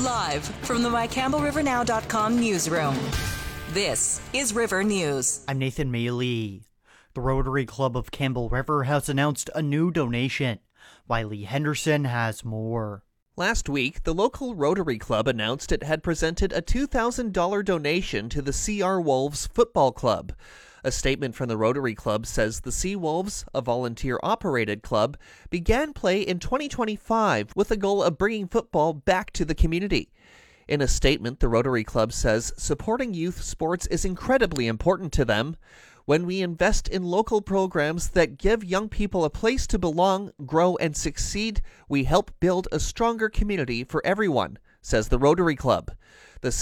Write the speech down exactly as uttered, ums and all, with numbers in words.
Live from the my campbell river now dot com newsroom. This is River News. I'm Nathan Maley. The Rotary Club of Campbell River has announced a new donation. Wiley Henderson has more. Last week, the local Rotary Club announced it had presented a two thousand dollars donation to the C R Wolves Football Club. A statement from the Rotary Club says the Sea Wolves, a volunteer-operated club, began play in twenty twenty-five with the goal of bringing football back to the community. In a statement, the Rotary Club says supporting youth sports is incredibly important to them. When we invest in local programs that give young people a place to belong, grow, and succeed, we help build a stronger community for everyone, says the Rotary Club. The